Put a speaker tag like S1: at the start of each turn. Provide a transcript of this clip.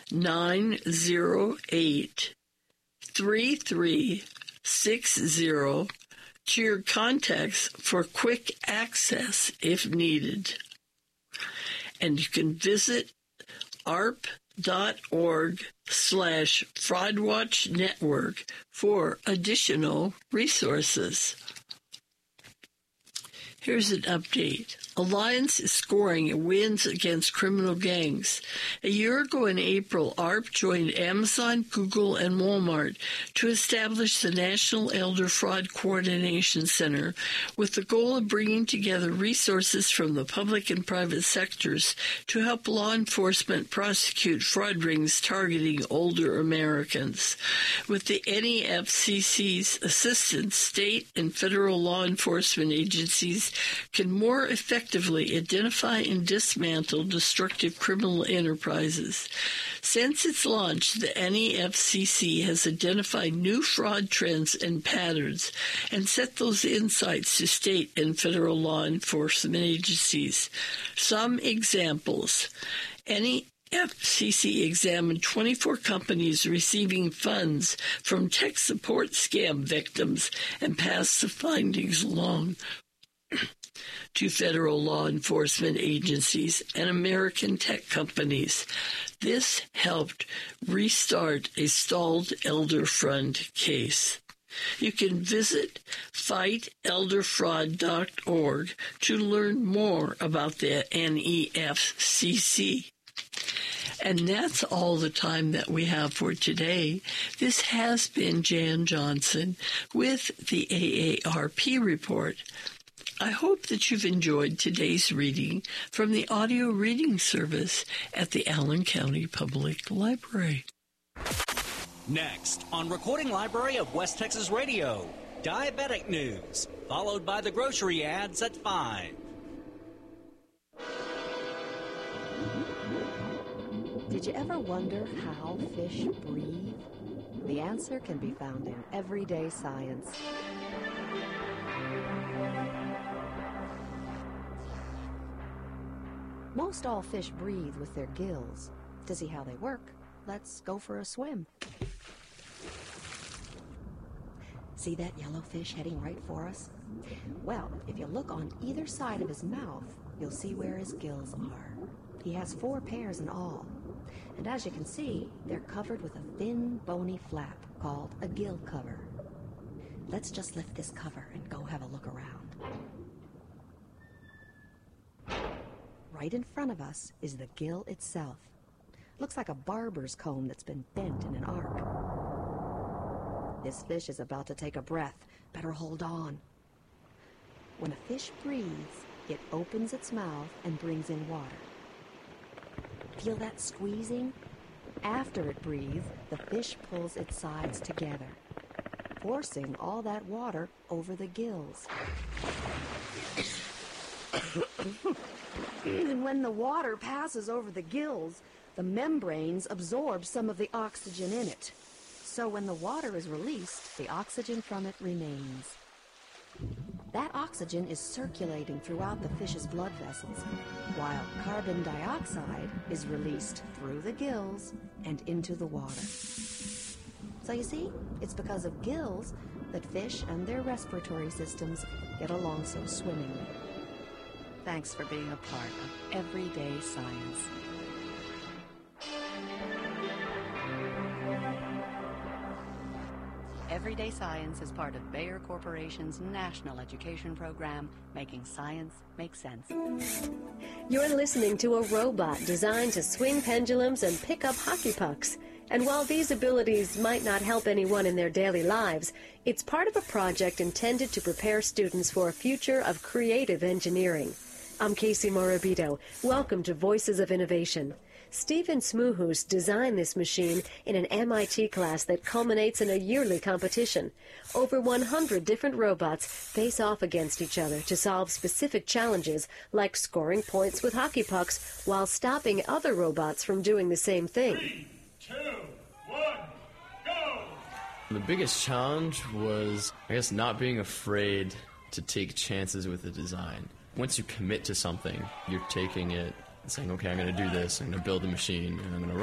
S1: 1-908-3360 to your contacts for quick access if needed. And you can visit arp.org/FraudWatch Network for additional resources. Here's an update. Alliance is scoring wins against criminal gangs. A year ago in April, ARP joined Amazon, Google, and Walmart to establish the National Elder Fraud Coordination Center with the goal of bringing together resources from the public and private sectors to help law enforcement prosecute fraud rings targeting older Americans. With the NEFCC's assistance, state and federal law enforcement agencies can more effectively identify and dismantle destructive criminal enterprises. Since its launch, the NEFCC has identified new fraud trends and patterns and set those insights to state and federal law enforcement agencies. Some examples. NEFCC examined 24 companies receiving funds from tech support scam victims and passed the findings along to federal law enforcement agencies and American tech companies. This helped restart a stalled elder fraud case. You can visit fightelderfraud.org to learn more about the NEFCC. And that's all the time that we have for today. This has been Jan Johnson with the AARP Report. I hope that you've enjoyed today's reading from the audio reading service at the Allen County Public Library.
S2: Next on Recording Library of West Texas Radio, diabetic news, followed by the grocery ads at 5.
S3: Did you ever wonder how fish breathe? The answer can be found in Everyday Science. Most all fish breathe with their gills. To see how they work, let's go for a swim. See that yellow fish heading right for us? Well, if you look on either side of his mouth, you'll see where his gills are. He has 4 pairs in all. And as you can see, they're covered with a thin, bony flap called a gill cover. Let's just lift this cover and go have a look around. Right in front of us is the gill itself. Looks like a barber's comb that's been bent in an arc. This fish is about to take a breath. Better hold on. When a fish breathes, it opens its mouth and brings in water. Feel that squeezing? After it breathes, the fish pulls its sides together, forcing all that water over the gills. And when the water passes over the gills, the membranes absorb some of the oxygen in it. So when the water is released, the oxygen from it remains. That oxygen is circulating throughout the fish's blood vessels, while carbon dioxide is released through the gills and into the water. So you see, it's because of gills that fish and their respiratory systems get along so swimmingly. Thanks for being a part of Everyday Science. Everyday Science is part of Bayer Corporation's national education program, making science make sense.
S4: You're listening to a robot designed to swing pendulums and pick up hockey pucks. And while these abilities might not help anyone in their daily lives, it's part of a project intended to prepare students for a future of creative engineering. I'm Casey Morabito. Welcome to Voices of Innovation. Stephen Smuhus designed this machine in an MIT class that culminates in a yearly competition. Over 100 different robots face off against each other to solve specific challenges, like scoring points with hockey pucks while stopping other robots from doing the same thing.
S5: 3, 2, 1, go!
S6: The biggest challenge was, not being afraid to take chances with the design. Once you commit to something, you're taking it and saying, okay, I'm going to do this, I'm going to build a machine, and I'm going to